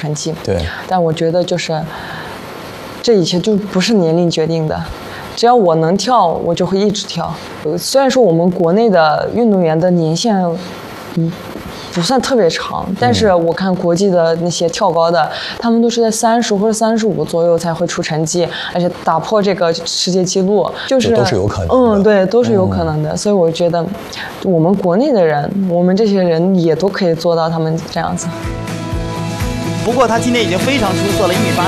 成绩。 对。 但我觉得就是这一切就不是年龄决定的，只要我能跳，我就会一直跳。虽然说我们国内的运动员的年限，不算特别长，但是我看国际的那些跳高的，他们都是在30或者35左右才会出成绩，而且打破这个世界纪录，就是都是有可能的。 对，都是有可能的。所以我觉得，我们国内的人，我们这些人也都可以做到他们这样子。 不过他今天已经非常出色了，1.8米。